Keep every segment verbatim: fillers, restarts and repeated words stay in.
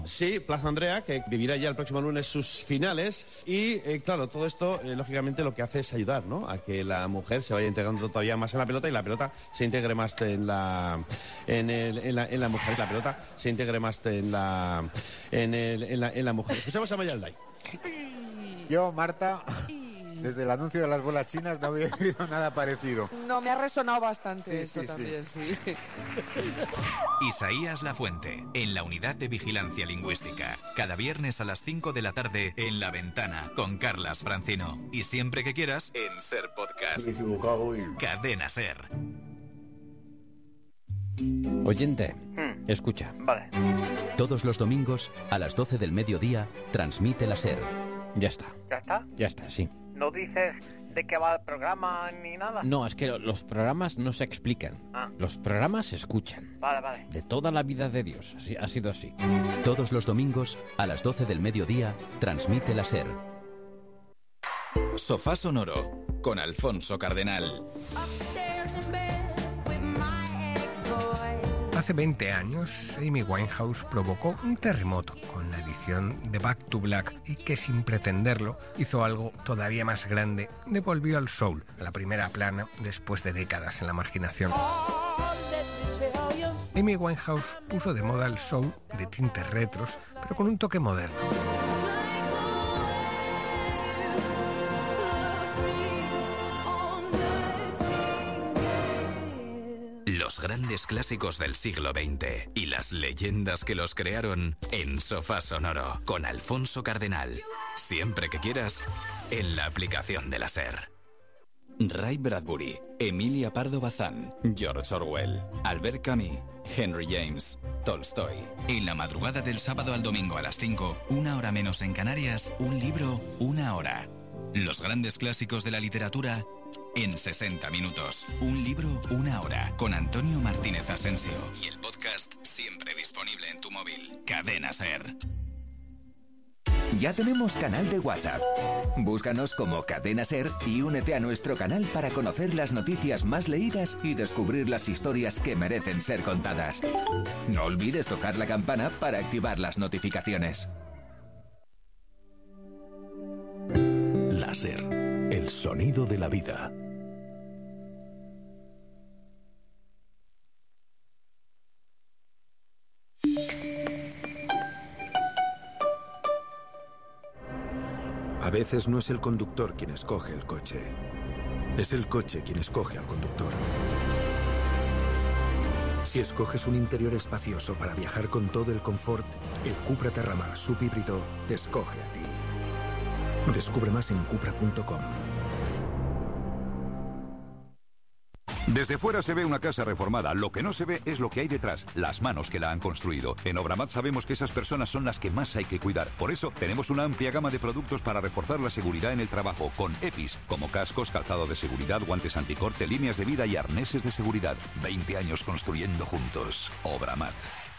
Sí, Plaza Andrea, que vivirá ya el próximo lunes sus finales y, eh, claro, todo esto, eh, lógicamente, lo que hace es ayudar, ¿no?, a que la mujer se vaya integrando todavía más en la pelota y la pelota se integre más en la en, el, en, la, en la mujer. La pelota se integre más en la en, el, en, la, en la mujer. Escuchamos a Mayalday. Yo, Marta, desde el anuncio de las bolas chinas no había oído nada parecido. No, me ha resonado bastante Sí, eso sí, también, sí. sí. Isaías Lafuente, en la Unidad de Vigilancia Lingüística. Cada viernes a las cinco de la tarde en La Ventana, con Carlas Francino. Y siempre que quieras, en Ser Podcast. Me he equivocado y... Cadena Ser. Oyente, Hmm. escucha. Vale. Todos los domingos, a las doce del mediodía, transmite la SER. Ya está. ¿Ya está? Ya está, sí. ¿No dices de qué va el programa ni nada? No, es que los programas no se explican. Ah. Los programas se escuchan. Vale, vale. De toda la vida de Dios. Así, ha sido así. Todos los domingos, a las doce del mediodía, transmite la SER. Sofá Sonoro, con Alfonso Cardenal. Hace veinte años, Amy Winehouse provocó un terremoto con la edición de Back to Black y que, sin pretenderlo, hizo algo todavía más grande. Devolvió al soul a la primera plana después de décadas en la marginación. Amy Winehouse puso de moda el soul de tintes retros, pero con un toque moderno. Los grandes clásicos del siglo veinte y las leyendas que los crearon en Sofá Sonoro, con Alfonso Cardenal. Siempre que quieras, en la aplicación de la SER. Ray Bradbury, Emilia Pardo Bazán, George Orwell, Albert Camus, Henry James, Tolstoy. En la madrugada del sábado al domingo a las cinco, una hora menos en Canarias, un libro, una hora. Los grandes clásicos de la literatura en sesenta minutos. Un libro, una hora. Con Antonio Martínez Asensio. Y el podcast siempre disponible en tu móvil. Cadena SER. Ya tenemos canal de WhatsApp. Búscanos como Cadena SER y únete a nuestro canal para conocer las noticias más leídas y descubrir las historias que merecen ser contadas. No olvides tocar la campana para activar las notificaciones. La SER, el sonido de la vida. A veces no es el conductor quien escoge el coche, es el coche quien escoge al conductor. Si escoges un interior espacioso para viajar con todo el confort, el Cupra Terramar subhíbrido te escoge a ti. Descubre más en cupra punto com. Desde fuera se ve una casa reformada. Lo que no se ve es lo que hay detrás, las manos que la han construido. En Obramat sabemos que esas personas son las que más hay que cuidar. Por eso tenemos una amplia gama de productos para reforzar la seguridad en el trabajo, con EPIs, como cascos, calzado de seguridad, guantes anticorte, líneas de vida y arneses de seguridad. veinte años construyendo juntos. Obramat.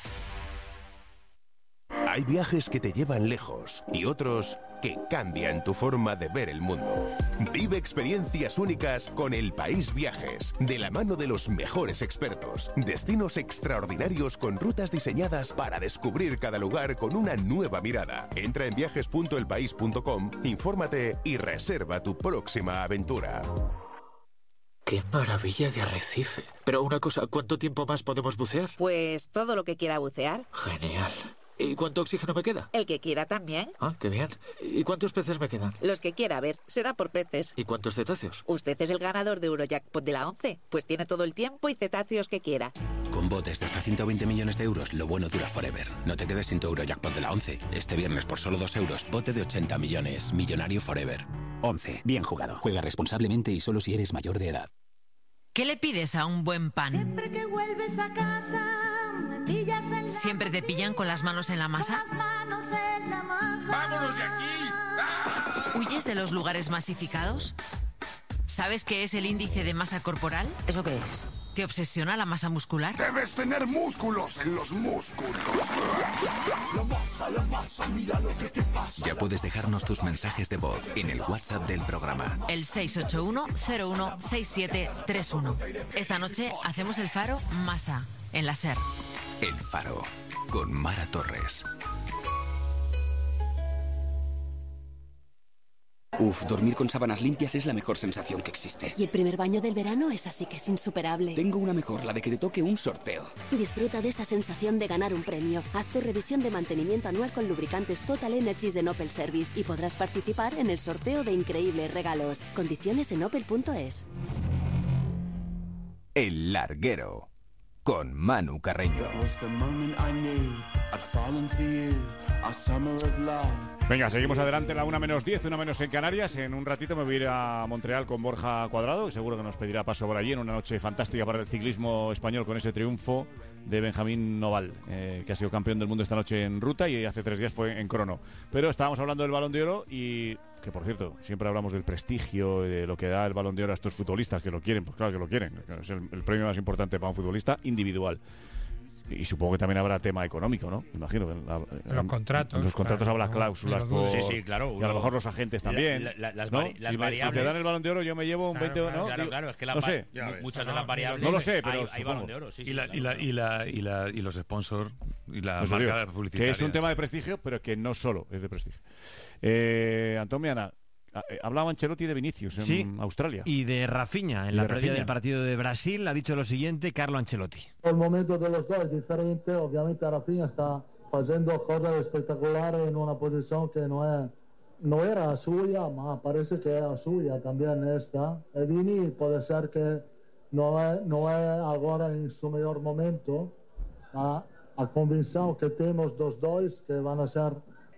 Hay viajes que te llevan lejos y otros que cambian tu forma de ver el mundo. Vive experiencias únicas con El País Viajes, de la mano de los mejores expertos. Destinos extraordinarios con rutas diseñadas para descubrir cada lugar con una nueva mirada. Entra en viajes punto el país punto com, infórmate y reserva tu próxima aventura. ¡Qué maravilla de arrecife! Pero una cosa, ¿cuánto tiempo más podemos bucear? Pues todo lo que quiera bucear. Genial. ¿Y cuánto oxígeno me queda? El que quiera también. Ah, qué bien. ¿Y cuántos peces me quedan? Los que quiera, a ver, será por peces. ¿Y cuántos cetáceos? Usted es el ganador de Eurojackpot de la once, pues tiene todo el tiempo y cetáceos que quiera. Con botes de hasta ciento veinte millones de euros, lo bueno dura forever. No te quedes sin tu Eurojackpot de la once. Este viernes por solo dos euros, bote de ochenta millones. Millonario forever. once. Bien jugado. Juega responsablemente y solo si eres mayor de edad. ¿Qué le pides a un buen pan? Siempre que vuelves a casa, me pillas en la... ¿Siempre te pillan con las manos en la masa? Con las manos en la masa. ¡Vámonos de aquí! ¡Ah! ¿Huyes de los lugares masificados? ¿Sabes qué es el índice de masa corporal? ¿Eso qué es? ¿Te obsesiona la masa muscular? Debes tener músculos en los músculos. La masa, la masa, mira lo que te pasa. Ya puedes dejarnos tus mensajes de voz en el WhatsApp del programa. El seis ocho uno cero uno seis siete tres uno. Esta noche hacemos el faro Masa, en la SER. El Faro, con Mara Torres. Uf, dormir con sábanas limpias es la mejor sensación que existe. Y el primer baño del verano es así que es insuperable. Tengo una mejor, la de que te toque un sorteo. Disfruta de esa sensación de ganar un premio. Haz tu revisión de mantenimiento anual con lubricantes Total Energies de Opel Service y podrás participar en el sorteo de increíbles regalos. Condiciones en opel punto es. El Larguero, con Manu Carreño. Venga, seguimos adelante, la una menos diez, una menos en Canarias. En un ratito me voy a ir a Montreal con Borja Cuadrado, y seguro que nos pedirá paso por allí en una noche fantástica para el ciclismo español con ese triunfo de Benjamín Noval, eh, que ha sido campeón del mundo esta noche en ruta y hace tres días fue en crono. Pero estábamos hablando del Balón de Oro y, que por cierto, siempre hablamos del prestigio, de lo que da el Balón de Oro a estos futbolistas que lo quieren, pues claro que lo quieren, es el, el premio más importante para un futbolista individual. Y supongo que también habrá tema económico, ¿no? Imagino que en, la, en los contratos. En los contratos claro, habrá cláusulas. Por, sí, sí, claro. Y a lo mejor los agentes también. La, la, las, ¿no? vari, las si, me, variables. si te dan el Balón de Oro, yo me llevo un claro, veinte, claro, ¿no? Claro, claro, es que la, no sé. muchas no, de las variables. No lo sé, pero hay, hay Balón de Oro, sí. Y, sí, la, claro. y, la, y, la, y, la, y, la, y los sponsors y la Eso marca digo, publicitaria. que es un tema de prestigio, pero que no solo es de prestigio. Eh, Antón Miana, hablaba Ancelotti de Vinicius en sí, Australia. Y de Rafinha, en y la de previa Rafinha. del partido de Brasil, ha dicho lo siguiente Carlo Ancelotti. El momento de los dos es diferente, obviamente Rafinha está haciendo cosas espectaculares en una posición que no es no era suya, ma parece que era suya también esta. E Vini puede ser que no es, no es ahora en su mejor momento, ma ha convencido que tenemos dos dos que van a ser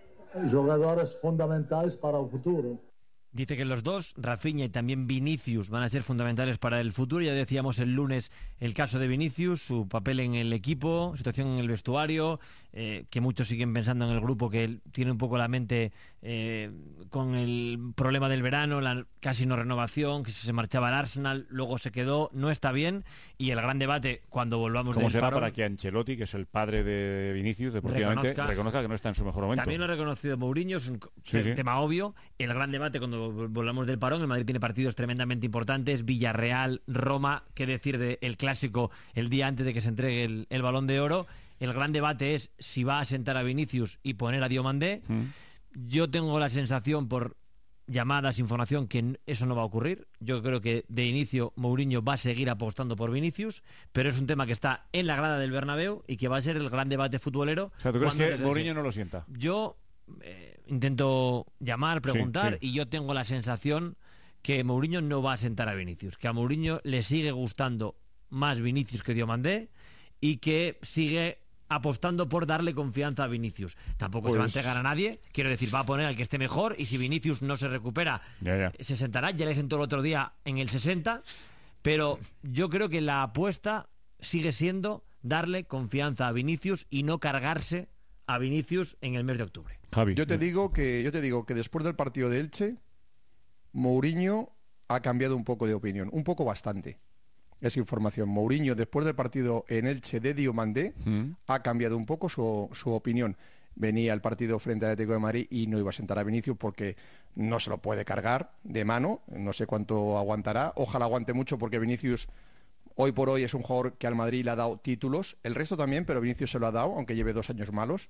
jugadores fundamentales para el futuro. Dice que los dos, Rafinha y también Vinicius, van a ser fundamentales para el futuro. Ya decíamos el lunes el caso de Vinicius, su papel en el equipo, situación en el vestuario, eh, que muchos siguen pensando en el grupo que él tiene un poco la mente eh, con el problema del verano, la casi no renovación, que se marchaba al Arsenal, luego se quedó, no está bien, y el gran debate cuando volvamos ¿Cómo del será parón, para que Ancelotti, que es el padre de Vinicius deportivamente, reconozca, reconozca que no está en su mejor momento? También lo ha reconocido Mourinho, es un sí, sí. tema obvio. El gran debate cuando volvamos del parón, el Madrid tiene partidos tremendamente importantes, Villarreal, Roma, qué decir del clásico el día antes de que se entregue el, el Balón de Oro. El gran debate es si va a sentar a Vinicius y poner a Diomandé. Mm. Yo tengo la sensación, por llamadas, información, que eso no va a ocurrir. Yo creo que de inicio Mourinho va a seguir apostando por Vinicius, pero es un tema que está en la grada del Bernabéu y que va a ser el gran debate futbolero. O sea, ¿tú crees que Mourinho no lo sienta? Yo eh, intento llamar, preguntar, sí, sí. y yo tengo la sensación que Mourinho no va a sentar a Vinicius, que a Mourinho le sigue gustando más Vinicius que Diomandé y que sigue apostando por darle confianza a Vinicius. Tampoco pues... se va a entregar a nadie, quiero decir, va a poner al que esté mejor, y si Vinicius no se recupera, ya, ya. se sentará. Ya le sentó el otro día en el sesenta, pero yo creo que la apuesta sigue siendo darle confianza a Vinicius y no cargarse a Vinicius en el mes de octubre. Javi. Yo te digo que yo te digo que después del partido de Elche, Mourinho ha cambiado un poco de opinión, un poco bastante. Es información. Mourinho, después del partido en Elche de Diomandé, mm. ha cambiado un poco su, su opinión. Venía el partido frente al Atlético de Madrid y no iba a sentar a Vinicius porque no se lo puede cargar de mano. No sé cuánto aguantará. Ojalá aguante mucho, porque Vinicius hoy por hoy es un jugador que al Madrid le ha dado títulos. El resto también, pero Vinicius se lo ha dado, aunque lleve dos años malos.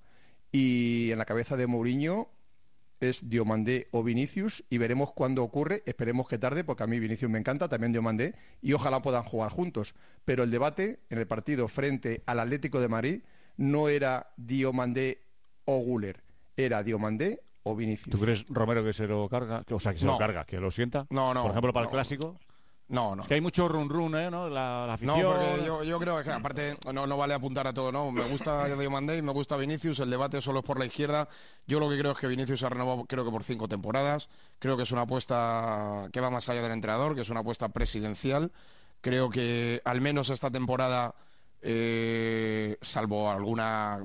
Y en la cabeza de Mourinho es Diomandé o Vinicius, y veremos cuándo ocurre. Esperemos que tarde, porque a mí Vinicius me encanta, también Diomandé, y ojalá puedan jugar juntos. Pero el debate en el partido frente al Atlético de Madrid no era Diomandé o Güler, era Diomandé o Vinicius. ¿Tú crees, Romero, que se lo carga? O sea, que se no. lo carga, que lo sienta. No, no. Por ejemplo, para no. el clásico. No, no. Es que hay mucho run run, ¿eh? ¿No? La, la afición. No, porque yo, yo creo que aparte no, no vale apuntar a todo, ¿no? Me gusta Diomandé y me gusta Vinicius, el debate solo es por la izquierda. Yo lo que creo es que Vinicius se ha renovado, creo que por cinco temporadas. Creo que es una apuesta que va más allá del entrenador, que es una apuesta presidencial. Creo que al menos esta temporada, eh, salvo alguna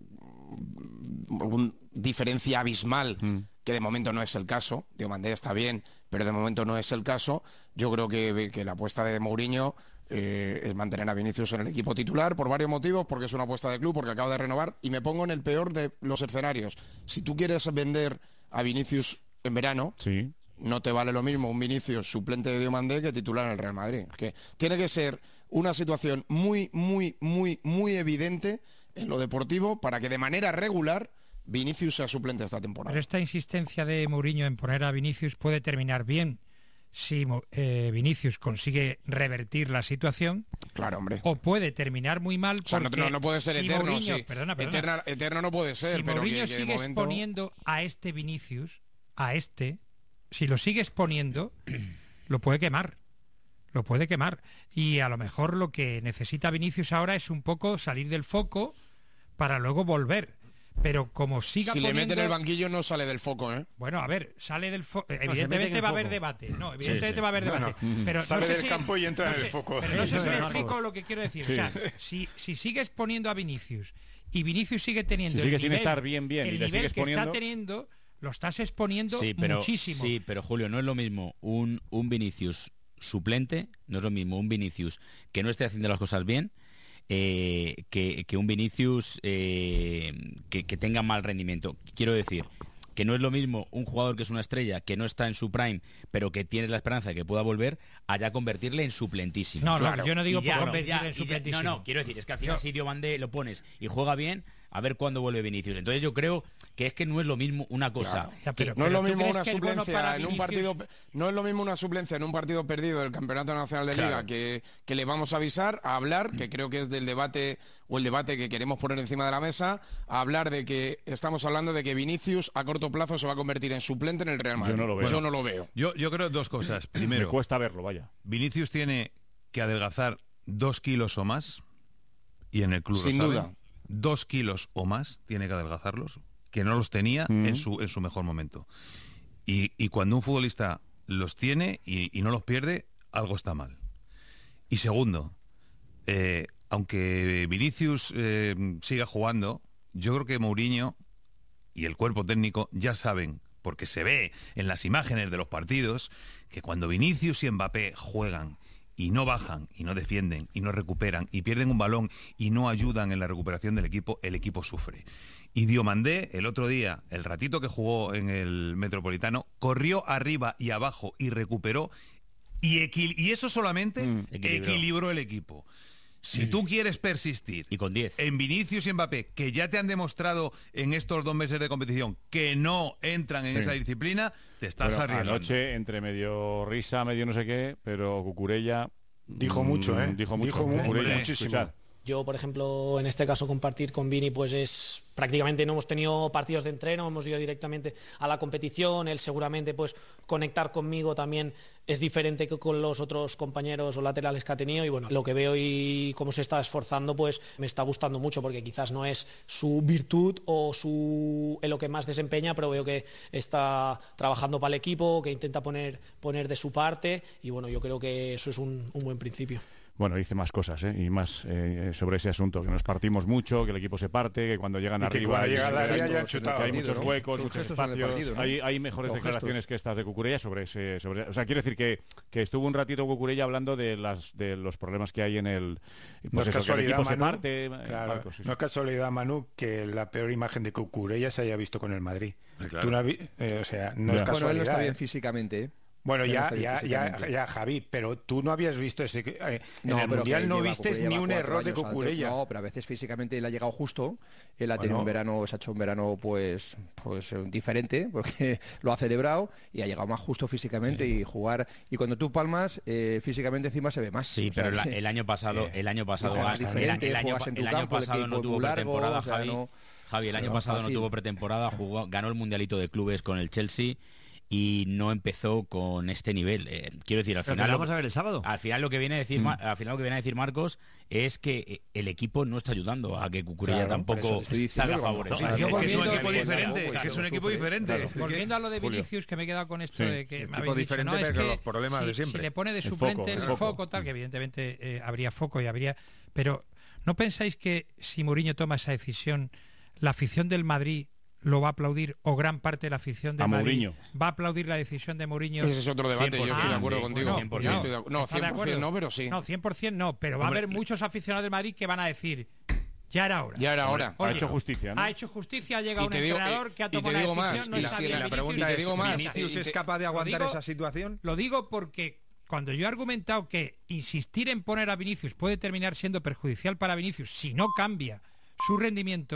algún diferencia abismal, mm. que de momento no es el caso, Diomandé está bien, pero de momento no es el caso. Yo creo que, que la apuesta de Mourinho eh, es mantener a Vinicius en el equipo titular por varios motivos, porque es una apuesta de club, porque acaba de renovar, y me pongo en el peor de los escenarios. Si tú quieres vender a Vinicius en verano, sí. no te vale lo mismo un Vinicius suplente de Diomandé que titular en el Real Madrid. Es que tiene que ser una situación muy, muy, muy, muy evidente en lo deportivo para que de manera regular Vinicius sea suplente esta temporada. Pero esta insistencia de Mourinho en poner a Vinicius puede terminar bien si eh, Vinicius consigue revertir la situación. Claro, hombre. O puede terminar muy mal porque... O sea, no, no puede ser si eterno, Mourinho, sí. Perdona, perdona. Eterna, eterno no puede ser, si pero Mourinho que, que sigue de momento... exponiendo a este Vinicius, a este, si lo sigue exponiendo, lo puede quemar. Lo puede quemar. Y a lo mejor lo que necesita Vinicius ahora es un poco salir del foco para luego volver. Pero como siga si poniendo... le meten el banquillo no sale del foco, ¿eh? Bueno, a ver, sale del foco. No, evidentemente va a haber debate. No, evidentemente sí, sí. va a haber debate. No, no. Pero sale no sé del si, campo y entra no en sé, el foco. Pero no sé si me explico lo que quiero decir. Sí. O sea, si, si sigues poniendo a Vinicius y Vinicius sigue teniendo si sigue el sin nivel, estar bien, bien, el y le nivel sigues que poniendo... está teniendo, lo estás exponiendo sí, pero, muchísimo. Sí, pero Julio, no es lo mismo un, un Vinicius suplente, no es lo mismo un Vinicius que no esté haciendo las cosas bien, Eh, que, que un Vinicius eh, que, que tenga mal rendimiento. Quiero decir que no es lo mismo un jugador que es una estrella, que no está en su prime, pero que tienes la esperanza de que pueda volver, allá convertirle en suplentísimo. No, claro. no, yo no digo ya, por convertirle ya, en suplentísimo. Ya, no, no, quiero decir, es que al final yo... si Diomandé lo pones y juega bien, a ver cuándo vuelve Vinicius. Entonces yo creo que es que no es lo mismo una cosa. Claro. Ya, pero, que, no es lo mismo una suplencia en un partido, no es lo mismo una suplencia en un partido perdido del Campeonato Nacional de Liga claro. que, que le vamos a avisar, a hablar, que creo que es del debate o el debate que queremos poner encima de la mesa, a hablar de que estamos hablando de que Vinicius a corto plazo se va a convertir en suplente en el Real Madrid. Yo no lo veo. Yo no lo veo. Yo, yo creo dos cosas. Primero, me cuesta verlo, vaya. Vinicius tiene que adelgazar dos kilos o más y en el club sin lo duda. saben. Dos kilos o más tiene que adelgazarlos, que no los tenía mm. en su en su mejor momento. Y, y cuando un futbolista los tiene y, y no los pierde, algo está mal. Y segundo, eh, aunque Vinicius eh, siga jugando, yo creo que Mourinho y el cuerpo técnico ya saben, porque se ve en las imágenes de los partidos, que cuando Vinicius y Mbappé juegan y no bajan, y no defienden, y no recuperan, y pierden un balón y no ayudan en la recuperación del equipo, el equipo sufre. Y Diomandé, el otro día, el ratito que jugó en el Metropolitano, corrió arriba y abajo y recuperó, y, equil- y eso solamente mm, equilibró el equipo. Si mm. tú quieres persistir y con diez en Vinicius y Mbappé, que ya te han demostrado en estos dos meses de competición que no entran en sí. esa disciplina, te estás bueno, arriesgando. Anoche, entre medio risa, medio no sé qué, pero Cucurella dijo mucho, ¿eh? Dijo mucho. Dijo Cucurella, muchísimo. Escuchad. Yo, por ejemplo, en este caso compartir con Vini, pues es prácticamente no hemos tenido partidos de entreno, hemos ido directamente a la competición. Él seguramente pues conectar conmigo también es diferente que con los otros compañeros o laterales que ha tenido, y bueno, lo que veo y cómo se está esforzando pues me está gustando mucho, porque quizás no es su virtud o su en lo que más desempeña, pero veo que está trabajando para el equipo, que intenta poner, poner de su parte, y bueno, yo creo que eso es un, un buen principio. Bueno, dice más cosas, ¿eh? Y más eh, sobre ese asunto, que nos partimos mucho, que el equipo se parte, que cuando llegan y arriba hay, llega la hay, muchos, que hay muchos ¿no? huecos, Los muchos espacios. Partido, ¿no? hay, hay mejores Los declaraciones gestos. que estas de Cucurella sobre ese... Sobre, o sea, quiero decir que, que estuvo un ratito Cucurella hablando de las de los problemas que hay en el... Pues no es eso, casualidad, que el equipo Manu, se parte... Claro, Marcos, sí, no es casualidad, Manu, que la peor imagen de Cucurella se haya visto con el Madrid. Claro. Tú no vi, eh, o sea, no ya. es casualidad. Bueno, él no está bien ¿eh? físicamente, ¿eh? Bueno, ya, no ya, ya, ya, Javi, pero tú no habías visto ese... Eh, en no, el Mundial no lleva, viste ni un error de Cucurella. No, pero a veces físicamente él ha llegado justo. Él ha bueno. tenido un verano, se ha hecho un verano pues pues diferente, porque lo ha celebrado y ha llegado más justo físicamente, sí. y jugar... Y cuando tú palmas, eh, físicamente encima se ve más. Sí, o sea, pero el, el año pasado, el año pasado, el, el, el año, el año pasado no tuvo largo, pretemporada, o sea, Javi. No, Javi, el año no, pasado fácil. no tuvo pretemporada, jugó, ganó el Mundialito de Clubes con el Chelsea y no empezó con este nivel. Eh, quiero decir, al final... Lo vamos a ver el sábado. Al final lo que viene a decir, mm. al final lo que viene a decir Marcos es que el equipo no está ayudando a que Cucurella claro, tampoco salga favorecido. No, es un equipo diferente. Es que es un equipo diferente. Claro. Volviendo a lo de Vinicius, que me he quedado con esto sí. de que me habéis dicho, no, es que los problemas si, de siempre. si le pone de suplente el, foco, el foco, tal, que evidentemente eh, habría foco y habría... Pero ¿no pensáis que si Mourinho toma esa decisión, la afición del Madrid lo va a aplaudir, o gran parte de la afición de Madrid Mourinho. va a aplaudir la decisión de Mourinho? Ese es otro debate, yo estoy de acuerdo sí, contigo. No, cien por ciento. No, no, cien por ciento no, pero sí. No, cien por ciento no, pero va Hombre, a haber muchos aficionados del Madrid que van a decir, ya era hora. Ya era hora. Oye, ha hecho justicia, ¿no? Ha hecho justicia, ha llegado un digo, entrenador eh, que ha tomado una decisión, más, no y está la, bien. La pregunta es, digo más, ¿Vinicius es capaz de aguantar digo, esa situación? Lo digo porque cuando yo he argumentado que insistir en poner a Vinicius puede terminar siendo perjudicial para Vinicius si no cambia su rendimiento,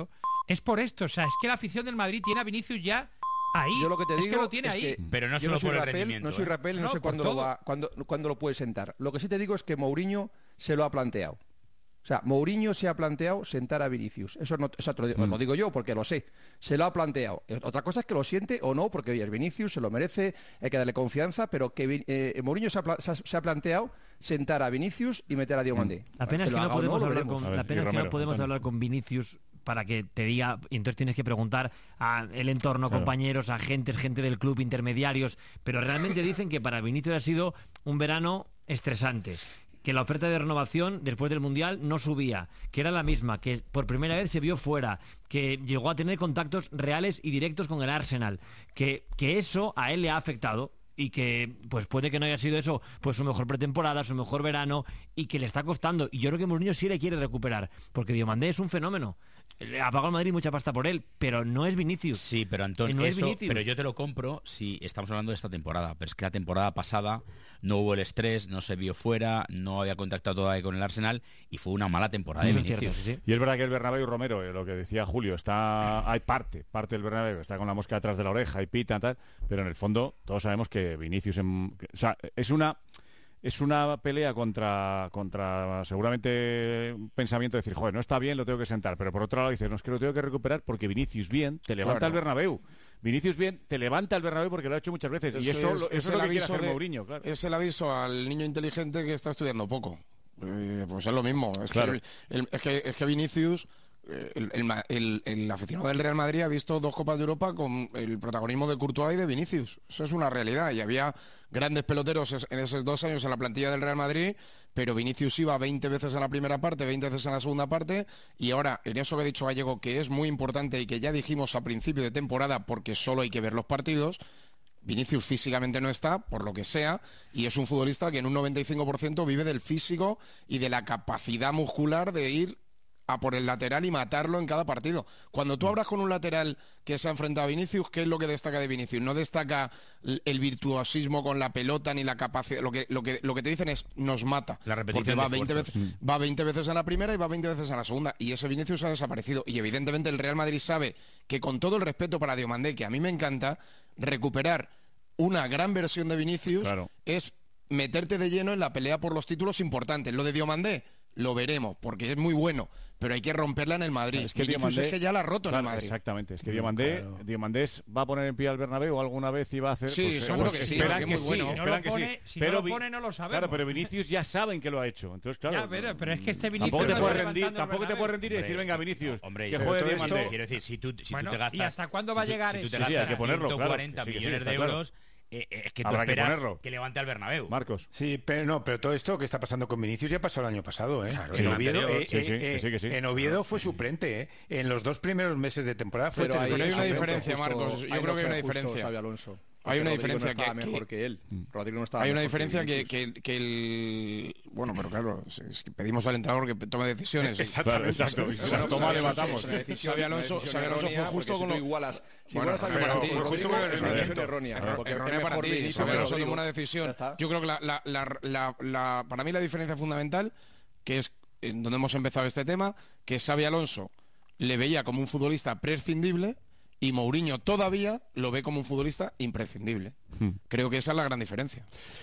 Es por esto, o sea, es que la afición del Madrid tiene a Vinicius ya ahí. Yo lo que te es digo que lo tiene es ahí. que Pero no yo solo no soy por el Rapel, rendimiento, no soy ¿eh? Rapel, no, No, sé por cuándo lo, todo. va, cuándo, cuándo lo puede sentar. Lo que sí te digo es que Mourinho se lo ha planteado. O sea, Mourinho se ha planteado sentar a Vinicius. Eso no, eso te lo, Mm. lo digo yo porque lo sé. Se lo ha planteado. Otra cosa es que lo siente o no, porque oye, es Vinicius, se lo merece, hay que darle confianza, pero que eh, Mourinho se ha, pla- se ha- se ha planteado sentar a Vinicius y meter a Diomandé. La pena es que lo no haga o podemos, lo hablar, veremos. con, A ver, la pena y es que no Romero, podemos Antonio. hablar con Vinicius para que te diga, y entonces tienes que preguntar al entorno, Claro. compañeros, agentes, gente del club, intermediarios, pero realmente dicen que para Vinicius ha sido un verano estresante, que la oferta de renovación después del Mundial no subía, que era la misma, que por primera vez se vio fuera, que llegó a tener contactos reales y directos con el Arsenal, que, que eso a él le ha afectado y que pues puede que no haya sido eso pues su mejor pretemporada, su mejor verano y que le está costando. Y yo creo que Mourinho sí le quiere recuperar, porque Diomandé es un fenómeno. Le ha pagado al Madrid mucha pasta por él, pero no es Vinicius. Sí, pero Antonio, no es eso- Vinicius. pero yo te lo compro si estamos hablando de esta temporada. Pero es que la temporada pasada no hubo el estrés, no se vio fuera, no había contactado todavía con el Arsenal y fue una mala temporada de Eso es Vinicius. cierto, sí, sí. Y es verdad que el Bernabéu, Romero, eh, lo que decía Julio, está hay parte, parte del Bernabéu, está con la mosca detrás de la oreja y pita tal, pero en el fondo todos sabemos que Vinicius, en- que- o sea, es una es una pelea contra contra seguramente un pensamiento de decir, joder, no está bien, lo tengo que sentar, pero por otro lado dices, no, es que lo tengo que recuperar porque Vinicius bien te levanta Claro. el Bernabéu. Vinicius bien te levanta el Bernabéu porque lo ha hecho muchas veces Es y que eso, es- lo- es eso es el lo que quiere aviso hacer de- Mourinho, claro. Es el aviso al niño inteligente que está estudiando poco. Eh, pues es lo mismo. Es, Claro. que, el- el- es, que, es que Vinicius, eh, el, el ma- el- el aficionado del Real Madrid ha visto dos Copas de Europa con el protagonismo de Courtois y de Vinicius. Eso es una realidad. Y había grandes peloteros es- en esos dos años en la plantilla del Real Madrid, pero Vinicius iba veinte veces en la primera parte, veinte veces en la segunda parte, y ahora, en eso que ha dicho Gallego, que es muy importante y que ya dijimos a principio de temporada, porque solo hay que ver los partidos, Vinicius físicamente no está, por lo que sea, y es un futbolista que en un noventa y cinco por ciento vive del físico y de la capacidad muscular de ir a por el lateral y matarlo en cada partido. Cuando tú hablas con un lateral que se ha enfrentado a Vinicius, ¿qué es lo que destaca de Vinicius? No destaca l- el virtuosismo con la pelota ni la capacidad. Lo que, lo que, lo que te dicen es, nos mata. La repetición Porque va de veinte, esfuerzos. veces, va veinte veces en la primera y va veinte veces en la segunda. Y ese Vinicius ha desaparecido. Y evidentemente el Real Madrid sabe que, con todo el respeto para Diomandé, que a mí me encanta, recuperar una gran versión de Vinicius Claro. es meterte de lleno en la pelea por los títulos importantes. Lo de Diomandé lo veremos, porque es muy bueno, pero hay que romperla en el Madrid. Es que Vinicius Diomandé- es que ya la ha roto Claro, en el Madrid. Exactamente, es que Diomandé, Diomandé es- va a poner en pie al Bernabéu alguna vez y va a hacer. Sí, pues, seguro eh, que sí, esperan porque que es muy sí, bueno. Si no esperan lo que pone- sí. si no pero lo Vi- pone, no lo sabemos. Claro, pero Vinicius ya saben que lo ha hecho. Entonces, claro. Ya, pero, pero es que este Vinicius Tampoco te no puedes está rendir, levantando el tampoco te Bernabéu. puedes rendir y decir, Hombre, venga, Vinicius, hombre, que pero juegue todo esto- Diomandé. Quiero decir, si tú, si Bueno, tú te gastas, ¿y hasta cuándo si va a tú- llegar si tú te eso? Sí, sí, hay gastas que ponerlo, ciento cuarenta claro. Sí, que sí, millones está de claro. euros, eh, eh, es que tú Habrá que esperas ponerlo. que levante al Bernabéu. Marcos. Sí, pero no, pero todo esto que está pasando con Vinicius ya pasó el año pasado, ¿eh? Claro, en, sí, Oviedo, anterior. eh, Sí, sí, eh, que sí, que sí. en Oviedo fue suplente, ¿eh? En los dos primeros meses de temporada fue Pero ahí, Pero hay una ahí no fue diferencia, justo- Marcos. Yo ahí creo no que hay fue una justo diferencia. Xabi Alonso. Hay Porque una Rodrigo diferencia no estaba que- mejor que- que él. Rodrigo no estaba Hay una mejor diferencia que, Vinicius. que, que el... Bueno, pero claro, es- es que pedimos al entrenador que tome decisiones. Claro, exacto. Y si las toma, le matamos. Es una decisión- Xabi una Alonso, decisión Xabi Alonso errónea, fue justo porque con si lo... tú igualas, si Bueno, igualas a pero Rodrigo, fue justo con- es una decisión errónea. errónea. Error- Porque errónea es para mejor ti. Vinicius Xabi que Alonso Rodrigo. tomó una Ya decisión. está. Yo creo que la, la- la- la- la- para mí la diferencia fundamental, que es en donde hemos empezado este tema, que Xabi Alonso le veía como un futbolista prescindible y Mourinho todavía lo ve como un futbolista imprescindible. Hmm. Creo que esa es la gran diferencia.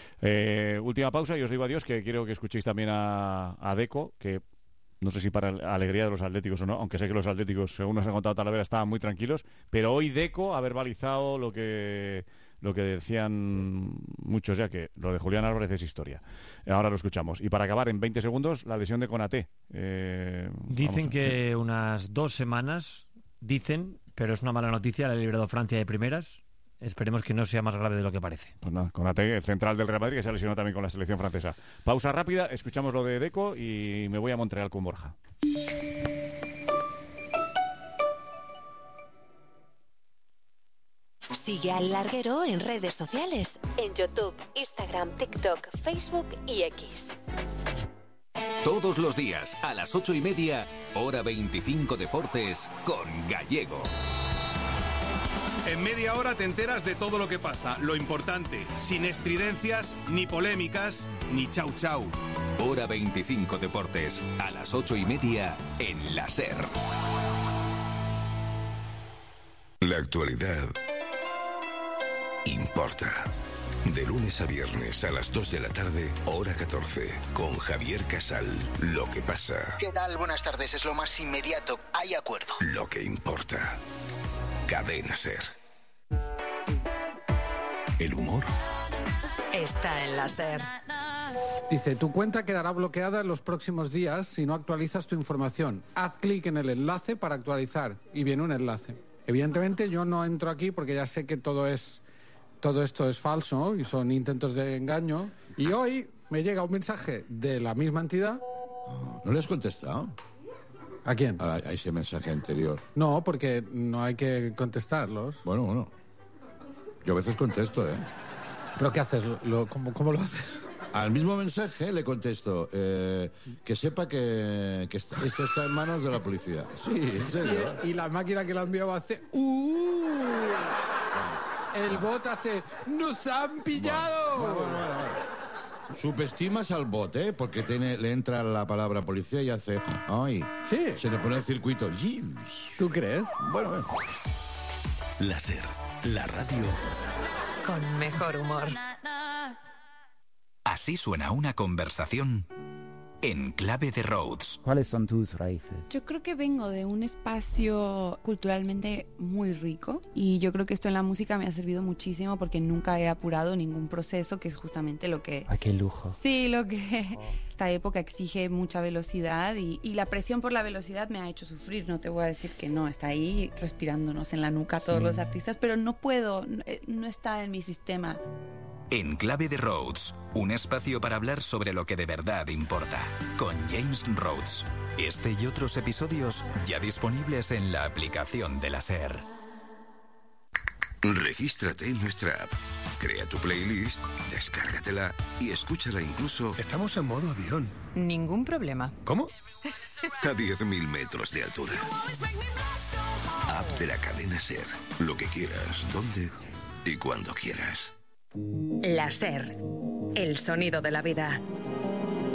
Eh, última pausa y os digo adiós, que quiero que escuchéis también a, a Deco, que no sé si para la alegría de los atléticos o no, aunque sé que los atléticos, según nos ha contado Talavera, estaban muy tranquilos, pero hoy Deco ha verbalizado lo que lo que decían muchos ya, que lo de Julián Álvarez es historia. Ahora lo escuchamos. Y para acabar, en veinte segundos, la lesión de Konaté. Eh, Dicen vamos a- que unas dos semanas, dicen, pero es una mala noticia, la ha librado Francia de primeras. Esperemos que no sea más grave de lo que parece. Pues nada, Konaté, el central del Real Madrid, que se ha lesionado también con la selección francesa. Pausa rápida, escuchamos lo de Deco y me voy a Montreal con Borja. Sigue al Larguero en redes sociales, en YouTube, Instagram, TikTok, Facebook y X. Todos los días, a las ocho y media, hora veinticinco Deportes, con Gallego. En media hora te enteras de todo lo que pasa, lo importante, sin estridencias, ni polémicas, ni chau chau. Hora veinticinco Deportes, a las ocho y media, en la SER. La actualidad importa. De lunes a viernes a las dos de la tarde, hora catorce, con Javier Casal. Lo que pasa. ¿Qué tal? Buenas tardes. Es lo más inmediato. Hay acuerdo. Lo que importa. Cadena SER. El humor está en la SER. Dice, tu cuenta quedará bloqueada en los próximos días si no actualizas tu información. Haz clic en el enlace para actualizar y viene un enlace. Evidentemente yo no entro aquí porque ya sé que todo es todo esto es falso y son intentos de engaño. Y hoy me llega un mensaje de la misma entidad. ¿No le has contestado? ¿A quién? A, a ese mensaje anterior. No, porque no hay que contestarlos. Bueno, bueno. Yo a veces contesto, ¿eh? ¿Pero qué haces? Lo, ¿cómo, ¿Cómo lo haces? Al mismo mensaje le contesto eh, que sepa que, que esto está en manos de la policía. Sí, en serio. Y, y la máquina que lo ha enviado hace... ¡Uh! El bot hace... ¡Nos han pillado! Bueno, bueno, bueno, bueno. Subestimas al bot, ¿eh? Porque tiene, le entra la palabra policía y hace... ¡Ay! Sí. Se le pone el circuito. ¿Tú crees? Bueno, bueno. La SER, la radio con mejor humor. Así suena una conversación en Clave de Rhodes. ¿Cuáles son tus raíces? Yo creo que vengo de un espacio culturalmente muy rico y yo creo que esto en la música me ha servido muchísimo porque nunca he apurado ningún proceso, que es justamente lo que... ¡Ay, qué lujo! Sí, lo que esta época exige mucha velocidad y, y la presión por la velocidad me ha hecho sufrir. No te voy a decir que no, está ahí respirándonos en la nuca todos Sí. los artistas, pero no puedo, no, no está en mi sistema. En Clave de Rhodes, un espacio para hablar sobre lo que de verdad importa, con James Rhodes. Este y otros episodios ya disponibles en la aplicación de la SER. Regístrate en nuestra app. Crea tu playlist, descárgatela y escúchala incluso... Estamos en modo avión. Ningún problema. ¿Cómo? A diez mil metros de altura. App de la cadena SER. Lo que quieras, donde y cuando quieras. La SER. El sonido de la vida.